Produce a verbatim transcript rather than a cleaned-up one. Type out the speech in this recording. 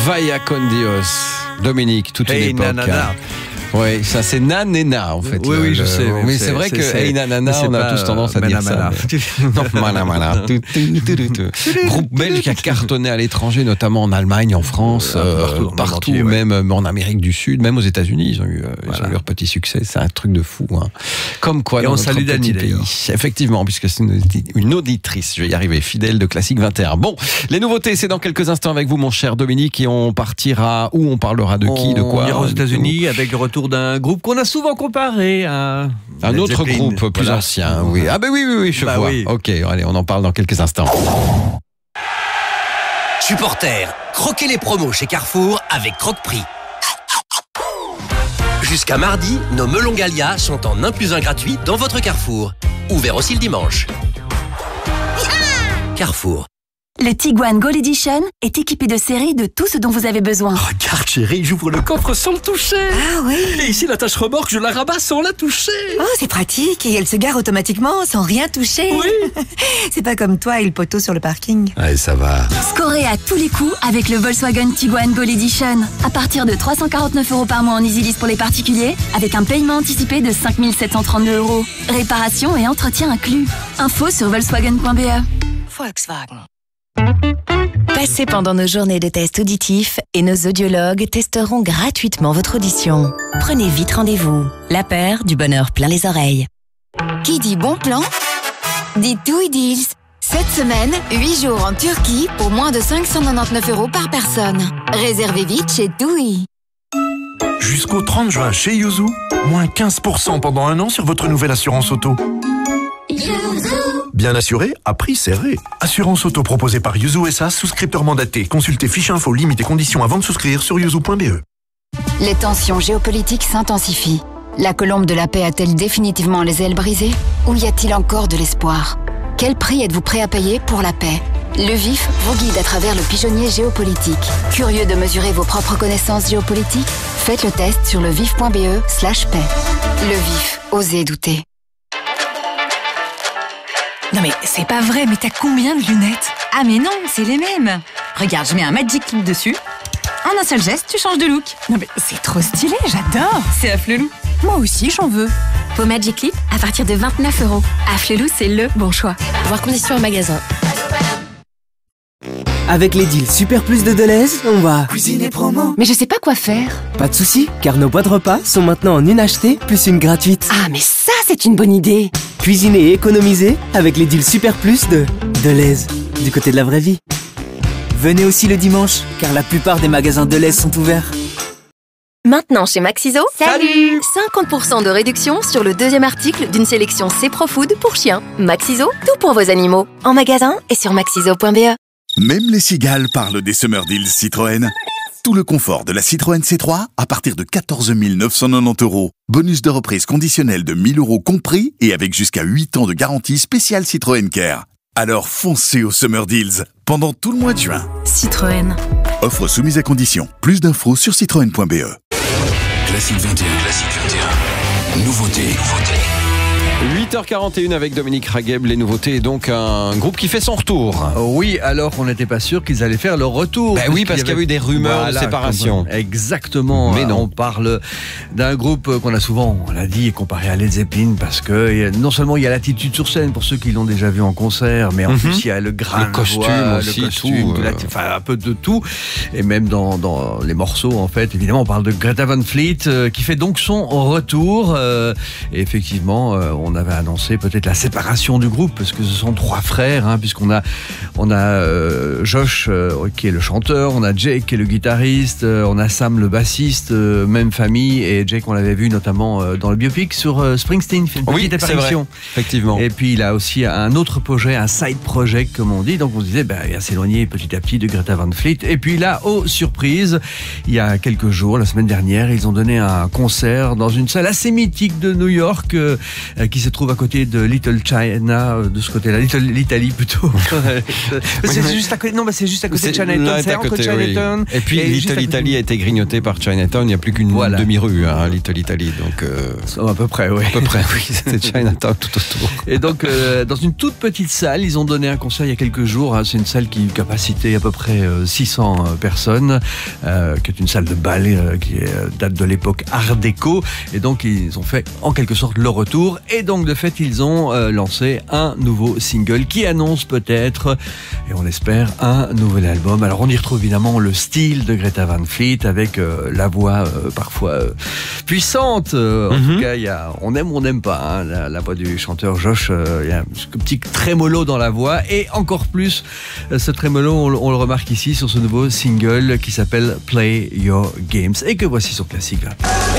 Vaya con Dios. Dominique, toute hey, une époque. Nanana. Oui, ça c'est Nanena en fait. Oui, le, oui, je le, sais. Mais c'est, c'est vrai que Hey Nanana, on a tous tendance à mana, dire mana. ça. Mais... non, mana, mana. Groupe belge qui a cartonné à l'étranger, notamment en Allemagne, en France, euh, partout, euh, partout entier, même ouais. en Amérique du Sud, même aux États-Unis, ils ont eu, euh, voilà. ils ont eu leur petit succès. C'est un truc de fou. Hein. Comme quoi, et dans on notre salue petit Dani, pays. d'ailleurs. Effectivement, puisque c'est une, une auditrice, je vais y arriver, fidèle de Classique vingt et un. Bon, les nouveautés, c'est dans quelques instants avec vous, mon cher Dominique, et on partira où, on parlera de qui, on de quoi. On ira aux États-Unis avec le retour d'un groupe qu'on a souvent comparé. À un autre Zeppelin. Groupe plus voilà. ancien, oui. Ah ben oui, oui, oui, je bah vois. Oui. Ok, allez, on en parle dans quelques instants. Supporters, croquez les promos chez Carrefour avec Croque-Prix. Jusqu'à mardi, nos melons Gallia sont en un plus un gratuit dans votre Carrefour. Ouvert aussi le dimanche. Carrefour. Le Tiguan Gold Edition est équipé de série de tout ce dont vous avez besoin. Regarde chérie, j'ouvre le coffre sans le toucher. Ah oui. Et ici la tâche remorque, je la rabats sans la toucher. Oh, c'est pratique et elle se gare automatiquement sans rien toucher. Oui. C'est pas comme toi et le poteau sur le parking. Allez, ça va. Scorez à tous les coups avec le Volkswagen Tiguan Gold Edition. À partir de trois cent quarante-neuf euros par mois en EasyLease pour les particuliers, avec un paiement anticipé de cinq mille sept cent trente-deux euros. Réparation et entretien inclus. Info sur volkswagen point b e. Volkswagen. Passez pendant nos journées de tests auditifs et nos audiologues testeront gratuitement votre audition. Prenez vite rendez-vous. La paire du bonheur plein les oreilles. Qui dit bon plan dit TUI Deals. Cette semaine, huit jours en Turquie pour moins de cinq cent quatre-vingt-dix-neuf euros par personne. Réservez vite chez TUI. Jusqu'au trente juin chez Yuzu, moins quinze pour cent pendant un an sur votre nouvelle assurance auto. Bien assuré, à prix serré. Assurance auto proposée par Yuzu S A, souscripteur mandaté. Consultez fiche info, limites et conditions avant de souscrire sur yuzu point b e. Les tensions géopolitiques s'intensifient. La colombe de la paix a-t-elle définitivement les ailes brisées? Ou y a-t-il encore de l'espoir? Quel prix êtes-vous prêt à payer pour la paix? Le Vif vous guide à travers le pigeonnier géopolitique. Curieux de mesurer vos propres connaissances géopolitiques? Faites le test sur levif point b e slash paix. Le Vif, osez douter. Non mais c'est pas vrai, mais t'as combien de lunettes? Ah mais non, c'est les mêmes. Regarde, je mets un Magic Clip dessus. En un seul geste, tu changes de look. Non mais c'est trop stylé, j'adore. C'est Afflelou. Moi aussi, j'en veux. Vos Magic Clip à partir de vingt-neuf euros. Afflelou, c'est le bon choix. Voir conditions en magasin. Avec les deals Super Plus de Deleuze, on va cuisiner promo. Mais je sais pas quoi faire. Pas de soucis, car nos boîtes repas sont maintenant en une achetée plus une gratuite. Ah mais ça, c'est une bonne idée. Cuisiner et économiser avec les deals Super Plus de Deleuze, du côté de la vraie vie. Venez aussi le dimanche, car la plupart des magasins Deleuze sont ouverts. Maintenant chez Maxiso, salut cinquante pour cent de réduction sur le deuxième article d'une sélection C-Pro-Food pour chiens. Maxiso, tout pour vos animaux. En magasin et sur maxiso point b e. Même les cigales parlent des Summer Deals Citroën. Tout le confort de la Citroën C trois à partir de quatorze mille neuf cent quatre-vingt-dix euros. Bonus de reprise conditionnel de mille euros compris et avec jusqu'à huit ans de garantie spéciale Citroën Care. Alors foncez aux Summer Deals pendant tout le mois de juin. Citroën. Offre soumise à condition. Plus d'infos sur citroën point b e. Classique vingt et un. Classique vingt et un. Nouveauté. Nouveauté. huit heures quarante et une avec Dominique Ragueb, les nouveautés, et donc un groupe qui fait son retour. Oui, alors on n'était pas sûr qu'ils allaient faire leur retour. Ben oui, parce qu'il y, y avait eu des rumeurs voilà, de séparation. Exactement. Mais non. On parle d'un groupe qu'on a souvent, on l'a dit, comparé à Led Zeppelin, parce que non seulement il y a l'attitude sur scène pour ceux qui l'ont déjà vu en concert, mais en mm-hmm. plus il y a le grain, le costume voix, aussi, le costume, tout, euh... enfin un peu de tout, et même dans, dans les morceaux en fait. Évidemment, on parle de Greta Van Fleet euh, qui fait donc son retour. Euh, et effectivement, euh, on avait annoncé peut-être peut-être la séparation du groupe, parce que ce sont trois frères, hein, puisqu'on a, on a euh, Josh euh, qui est le chanteur, on a Jake qui est le guitariste, euh, on a Sam le bassiste, euh, même famille, et Jake on l'avait vu notamment euh, dans le biopic sur euh, Springsteen, fait une oui, petite apparition. Effectivement. Et puis il a aussi un autre projet, un side project comme on dit, donc on se disait bah, il va s'éloigner petit à petit de Greta Van Fleet. Et puis là, oh surprise, il y a quelques jours, la semaine dernière, ils ont donné un concert dans une salle assez mythique de New York euh, qui qui se trouve à côté de Little China, de ce côté-là, Little l'Italie plutôt. c'est oui, juste à côté. Non, mais c'est juste à côté de c'est, Chinatown. là, C'est à entre côté, Chinatown. oui. Et puis Little Italy a été grignoté par Chinatown. Il n'y a plus qu'une Voilà. demi-rue, hein, Little Italy. Donc euh, à peu près, oui. À peu près, oui. C'était Chinatown tout autour. Et donc, euh, dans une toute petite salle, ils ont donné un concert il y a quelques jours. Hein. C'est une salle qui a une capacité à peu près euh, six cents personnes, euh, qui est une salle de bal euh, qui est, euh, date de l'époque Art déco. Et donc, ils ont fait en quelque sorte le retour. Et donc, de fait, ils ont euh, lancé un nouveau single qui annonce peut-être, et on espère, un nouvel album. Alors, on y retrouve évidemment le style de Greta Van Fleet avec euh, la voix euh, parfois euh, puissante. Euh, en mm-hmm. tout cas, il y a, on aime ou on n'aime pas hein, la, la voix du chanteur Josh. Euh, il y a un petit trémolo dans la voix et encore plus euh, ce trémolo, on, on le remarque ici sur ce nouveau single qui s'appelle Play Your Games et que voici sur Classic.